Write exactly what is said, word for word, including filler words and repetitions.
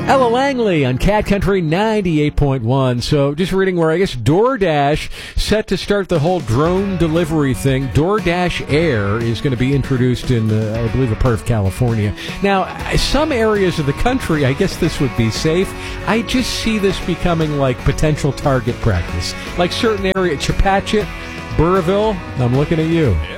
Ella Langley on Cat Country ninety-eight point one. So just reading where I guess DoorDash set to start the whole drone delivery thing. DoorDash Air is going to be introduced in, uh, I believe, a part of California. Now, some areas of the country, I guess this would be safe. I just see this becoming like potential target practice. Like certain areas, Chepachet, Burrillville, I'm looking at you.